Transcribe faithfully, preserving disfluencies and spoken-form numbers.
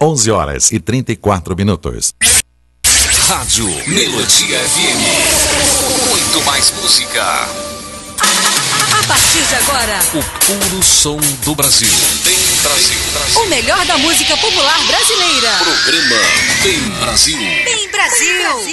onze horas e trinta e quatro minutos. Rádio Melodia F M. Muito mais música. A partir de agora, o puro som do Brasil. Tem Brasil. Brasil. O melhor da música popular brasileira. Programa Tem Brasil. Tem Brasil.